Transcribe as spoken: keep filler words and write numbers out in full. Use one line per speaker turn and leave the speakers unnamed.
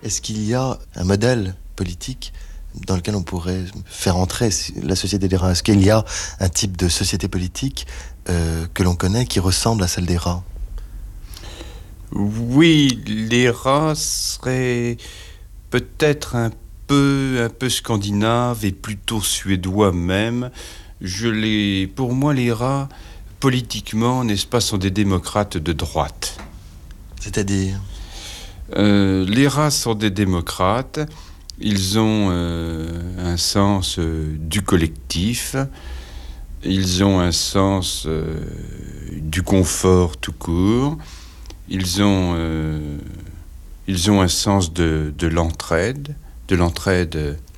Est-ce qu'il y a un modèle politique dans lequel on pourrait faire entrer la société des rats? Est-ce qu'il y a un type de société politique euh, que l'on connaît qui ressemble à celle des rats?
Oui, les rats seraient peut-être un peu, un peu scandinaves et plutôt suédois même. Je les, pour moi, les rats, politiquement, n'est-ce pas, sont des démocrates de droite.
C'est-à-dire
euh, Les rats sont des démocrates. Ils ont euh, un sens euh, du collectif. Ils ont un sens euh, du confort tout court. Ils ont, euh, ils ont un sens de, de l'entraide, de l'entraide